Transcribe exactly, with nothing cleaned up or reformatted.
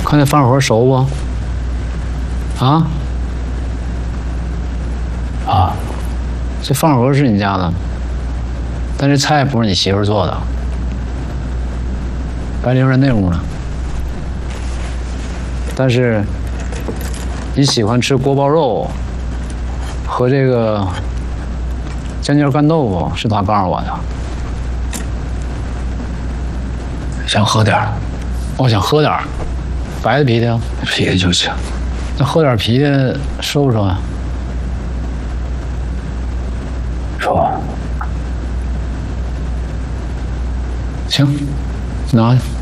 看这饭盒熟不？啊？ 啊， 这饭盒是你家的，但这菜不是你媳妇做的。白灵在那屋呢。但是你喜欢吃锅包肉和这个尖椒干豆腐，是他告诉我的。 想喝点儿， 我想喝点儿，白的啤的， 啤的就行。 那喝点啤的说不说啊？ 说。 行，拿去。